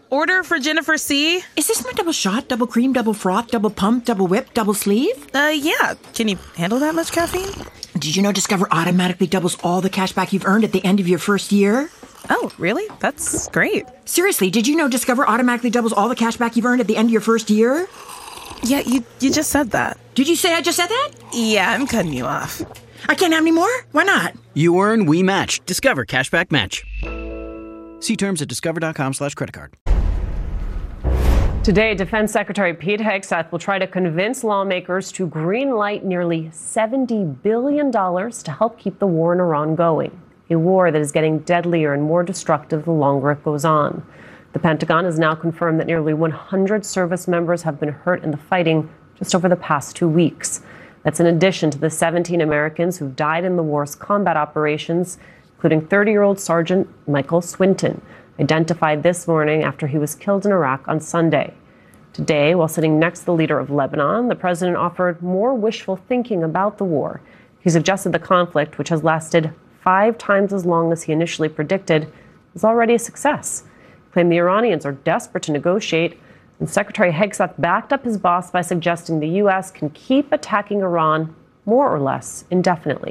Order for Jennifer C. Is this my double shot, double cream, double froth, double pump, double whip, double sleeve? Yeah. Can you handle that much caffeine? Did you know Discover automatically doubles all the cash back you've earned at the end of your first year? Oh, really? That's great. Seriously, did you know Discover automatically doubles all the cash back you've earned at the end of your first year? Yeah, you just said that. Did you say I just said that? Yeah, I'm cutting you off. I can't have any more? Why not? You earn, we match. Discover Cashback Match. See terms at discover.com/creditcard. Today, Defense Secretary Pete Hegseth will try to convince lawmakers to greenlight nearly $70 billion to help keep the war in Iran going, a war that is getting deadlier and more destructive the longer it goes on. The Pentagon has now confirmed that nearly 100 service members have been hurt in the fighting just over the past 2 weeks. That's in addition to the 17 Americans who've died in the war's combat operations, including 30-year-old Sergeant Michael Swinton, identified this morning after he was killed in Iraq on Sunday. Today, while sitting next to the leader of Lebanon, the president offered more wishful thinking about the war. He suggested the conflict, which has lasted 5 times as long as he initially predicted, is already a success. He claimed the Iranians are desperate to negotiate, and Secretary Hegseth backed up his boss by suggesting the U.S. can keep attacking Iran more or less indefinitely.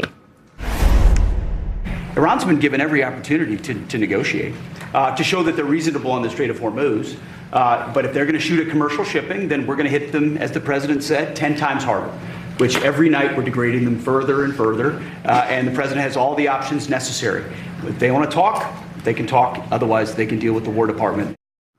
Iran's been given every opportunity to negotiate, to show that they're reasonable on the Strait of Hormuz. But if they're going to shoot at commercial shipping, then we're going to hit them, as the president said, 10 times harder, which every night we're degrading them further and further. And the president has all the options necessary. If they want to talk, they can talk. Otherwise, they can deal with the War Department.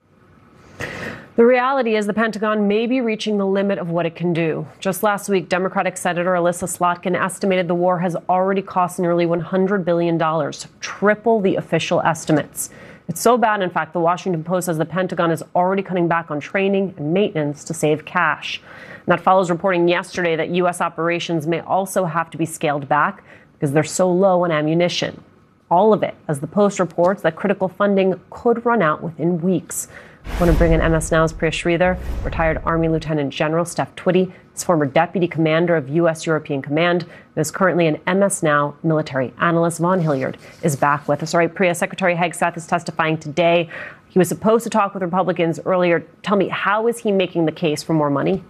The reality is the Pentagon may be reaching the limit of what it can do. Just last week, Democratic Senator Alyssa Slotkin estimated the war has already cost nearly $100 billion, triple the official estimates. It's so bad, in fact, the Washington Post says the Pentagon is already cutting back on training and maintenance to save cash. And that follows reporting yesterday that U.S. operations may also have to be scaled back because they're so low on ammunition. All of it, as the Post reports that critical funding could run out within weeks. I want to bring in MS Now's Priya Sridhar, retired Army Lieutenant General Steph Twitty, is former Deputy Commander of U.S. European Command, and is currently an MS Now military analyst. Vaughn Hilliard is back with us. All right, Priya, Secretary Hegseth is testifying today. He was supposed to talk with Republicans earlier. Tell me, how is he making the case for more money?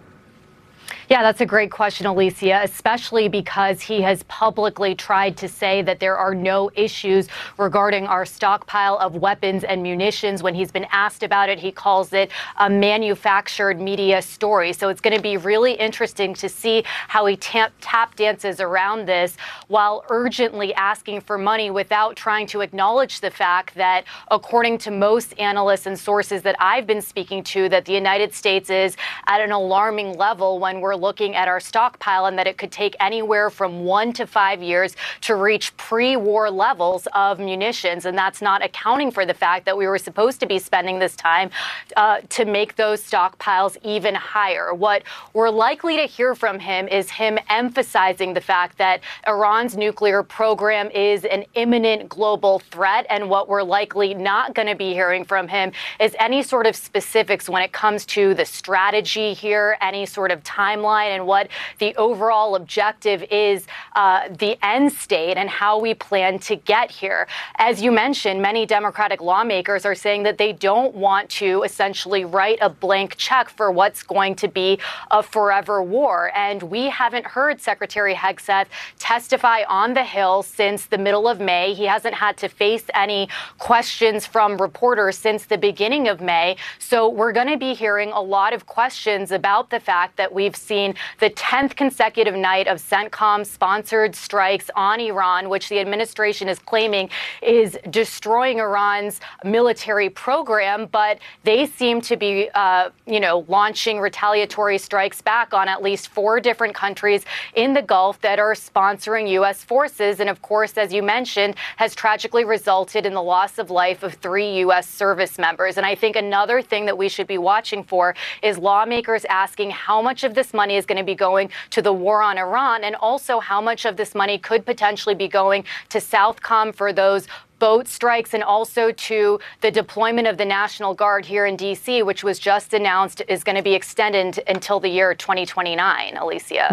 Yeah, that's a great question, Alicia, especially because he has publicly tried to say that there are no issues regarding our stockpile of weapons and munitions. When he's been asked about it, he calls it a manufactured media story. So it's going to be really interesting to see how he tap dances around this while urgently asking for money without trying to acknowledge the fact that, according to most analysts and sources that I've been speaking to, that the United States is at an alarming level when we're looking at our stockpile, and that it could take anywhere from 1 to 5 years to reach pre-war levels of munitions. And that's not accounting for the fact that we were supposed to be spending this time to make those stockpiles even higher. What we're likely to hear from him is him emphasizing the fact that Iran's nuclear program is an imminent global threat. And what we're likely not going to be hearing from him is any sort of specifics when it comes to the strategy here, any sort of timeline, and what the overall objective is, the end state, and how we plan to get here. As you mentioned, many Democratic lawmakers are saying that they don't want to essentially write a blank check for what's going to be a forever war. And we haven't heard Secretary Hegseth testify on the Hill since the middle of May. He hasn't had to face any questions from reporters since the beginning of May. So we're going to be hearing a lot of questions about the fact that we've seen the 10th consecutive night of CENTCOM-sponsored strikes on Iran, which the administration is claiming is destroying Iran's military program. But they seem to be, launching retaliatory strikes back on at least 4 different countries in the Gulf that are sponsoring U.S. forces. And of course, as you mentioned, has tragically resulted in the loss of life of 3 U.S. service members. And I think another thing that we should be watching for is lawmakers asking how much of this money is going to be going to the war on Iran, and also how much of this money could potentially be going to Southcom for those boat strikes, and also to the deployment of the National Guard here in D.C., which was just announced is going to be extended until the year 2029, Alicia.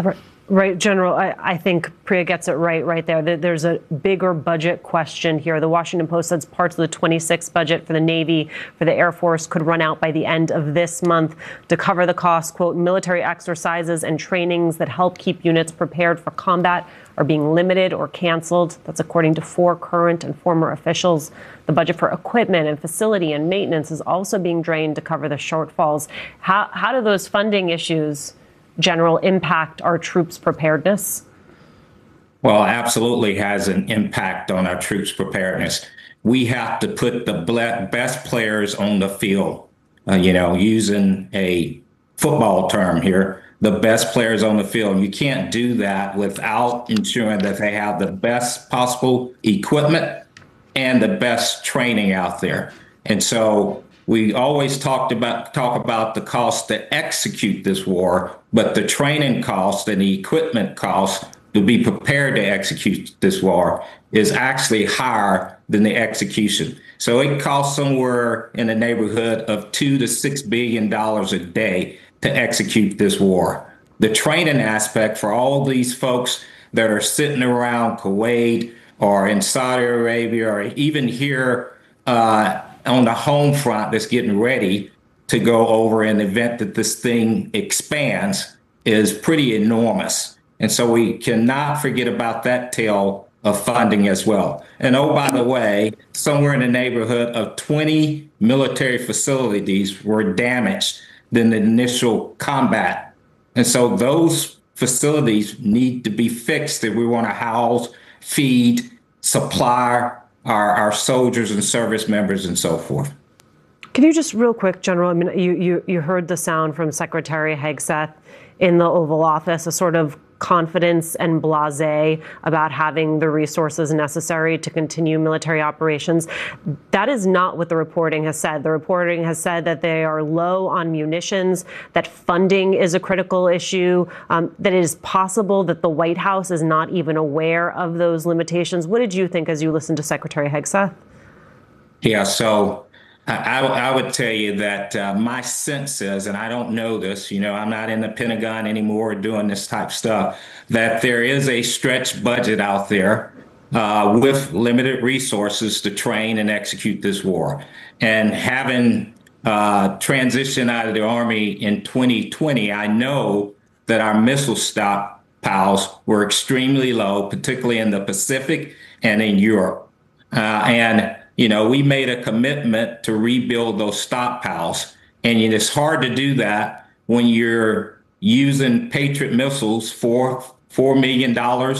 Right, General, I think Priya gets it right there. There's a bigger budget question here. The Washington Post says parts of the 26 budget for the Navy, for the Air Force could run out by the end of this month to cover the cost. Quote, military exercises and trainings that help keep units prepared for combat are being limited or canceled. That's according to 4 current and former officials. The budget for equipment and facility and maintenance is also being drained to cover the shortfalls. How do those funding issues, General, impact our troops' preparedness? Well, absolutely has an impact on our troops' preparedness. We have to put the best players on the field, using a football term here, the best players on the field. You can't do that without ensuring that they have the best possible equipment and the best training out there. And so we always talk about the cost to execute this war, but the training cost and the equipment cost to be prepared to execute this war is actually higher than the execution. So it costs somewhere in the neighborhood of $2 to $6 billion a day to execute this war. The training aspect for all these folks that are sitting around Kuwait or in Saudi Arabia or even here on the home front that's getting ready to go over in the event that this thing expands is pretty enormous. And so we cannot forget about that tail of funding as well. And oh, by the way, somewhere in the neighborhood of 20 military facilities were damaged in the initial combat. And so those facilities need to be fixed if we want to house, feed, supply our soldiers and service members and so forth. Can you just real quick, General, I mean, you heard the sound from Secretary Hegseth in the Oval Office, a sort of confidence and blasé about having the resources necessary to continue military operations. That is not what the reporting has said. The reporting has said that they are low on munitions, that funding is a critical issue, that it is possible that the White House is not even aware of those limitations. What did you think as you listened to Secretary Hegseth? Yeah, so I would tell you that my sense is, and I don't know this, I'm not in the Pentagon anymore doing this type of stuff, that there is a stretched budget out there with limited resources to train and execute this war. And having transitioned out of the Army in 2020, I know that our missile stockpiles were extremely low, particularly in the Pacific and in Europe. We made a commitment to rebuild those stockpiles. And it's hard to do that when you're using Patriot missiles for $4 million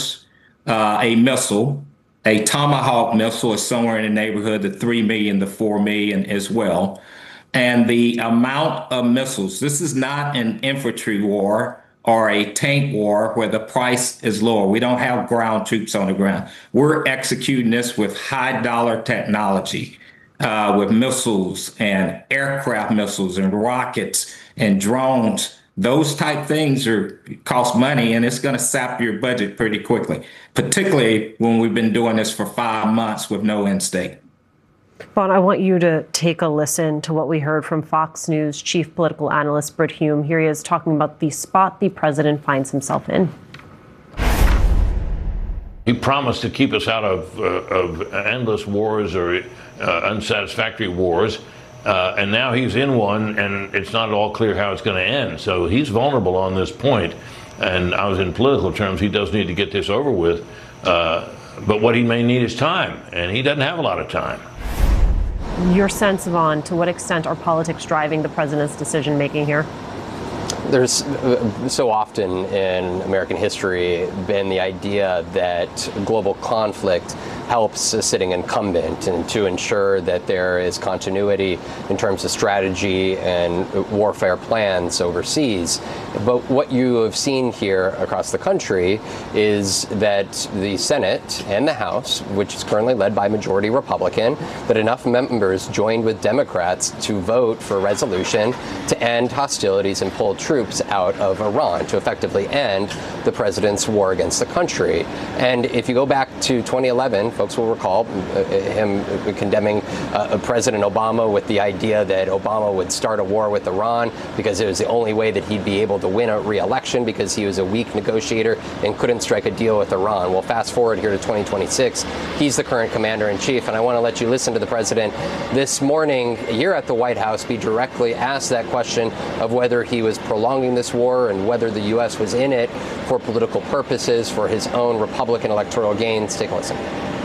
a missile. A Tomahawk missile is somewhere in the neighborhood of $3 million to $4 million as well. And the amount of missiles, this is not an infantry war or a tank war where the price is lower. We don't have ground troops on the ground. We're executing this with high dollar technology, with missiles and aircraft missiles and rockets and drones. Those type things cost money, and it's going to sap your budget pretty quickly, particularly when we've been doing this for 5 months with no end state. Vaughn, I want you to take a listen to what we heard from Fox News chief political analyst Brit Hume. Here he is talking about the spot the president finds himself in. He promised to keep us out of endless wars or unsatisfactory wars. And now he's in one, and it's not at all clear how it's going to end. So he's vulnerable on this point. And I was in political terms, he does need to get this over with. But what he may need is time, and he doesn't have a lot of time. Your sense, Vaughn, to what extent are politics driving the president's decision making here? There's so often in American history been the idea that global conflict helps a sitting incumbent and to ensure that there is continuity in terms of strategy and warfare plans overseas. But what you have seen here across the country is that the Senate and the House, which is currently led by majority Republican, that enough members joined with Democrats to vote for a resolution to end hostilities and pull troops out of Iran to effectively end the president's war against the country. And if you go back to 2011, folks will recall him condemning President Obama with the idea that Obama would start a war with Iran because it was the only way that he'd be able to to win a re-election because he was a weak negotiator and couldn't strike a deal with Iran. Well, fast forward here to 2026, he's the current commander-in-chief, and I want to let you listen to the president this morning here at the White House be directly asked that question of whether he was prolonging this war and whether the U.S. was in it for political purposes, for his own Republican electoral gains. Take a listen.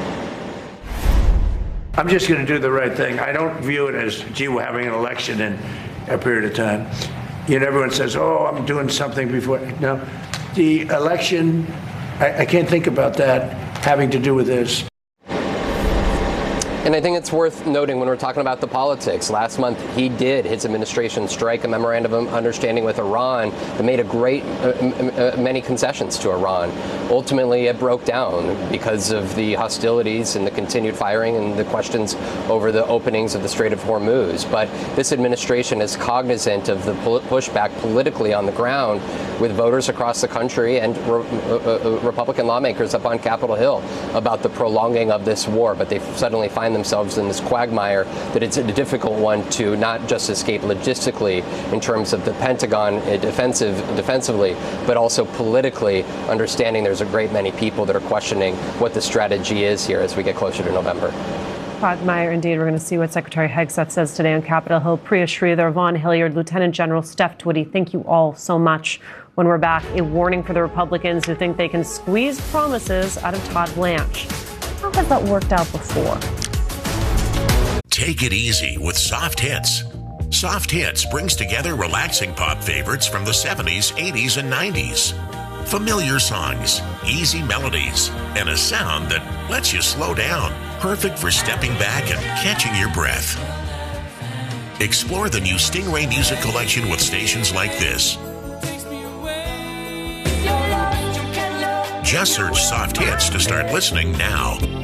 I'm just going to do the right thing. I don't view it as, gee, we're having an election in a period of time. You know, everyone says, oh, I'm doing something before. No, the election, I can't think about that having to do with this. And I think it's worth noting when we're talking about the politics. Last month, his administration strike a memorandum of understanding with Iran that made many concessions to Iran. Ultimately, it broke down because of the hostilities and the continued firing and the questions over the openings of the Strait of Hormuz. But this administration is cognizant of the pushback politically on the ground with voters across the country and Republican lawmakers up on Capitol Hill about the prolonging of this war. But they suddenly find themselves in this quagmire that it's a difficult one to not just escape logistically in terms of the Pentagon defensively, but also politically, understanding there's a great many people that are questioning what the strategy is here as we get closer to November. Quagmire, indeed. We're going to see what Secretary Hegseth says today on Capitol Hill. Priya Sridhar, Vaughn Hilliard, Lieutenant General Steph Twitty, thank you all so much. When we're back, a warning for the Republicans who think they can squeeze promises out of Todd Blanche. How has that worked out before? Take it easy with Soft Hits. Soft Hits brings together relaxing pop favorites from the 70s, 80s, and 90s. Familiar songs, easy melodies, and a sound that lets you slow down. Perfect for stepping back and catching your breath. Explore the new Stingray Music Collection with stations like this. Just search Soft Hits to start listening now.